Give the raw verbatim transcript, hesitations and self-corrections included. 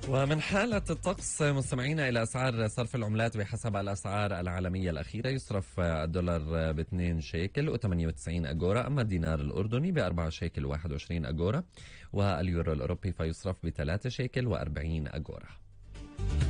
ومن حالة الطقس مستمعينا إلى أسعار صرف العملات بحسب الأسعار العالمية الأخيرة. يصرف الدولار ب اثنين شيكل وثمانية وتسعين أجورة، أما الدينار الأردني ب أربعة شيكل وواحد وعشرين أجورة، واليورو الأوروبي فيصرف ب ثلاثة شيكل وأربعين أجورة.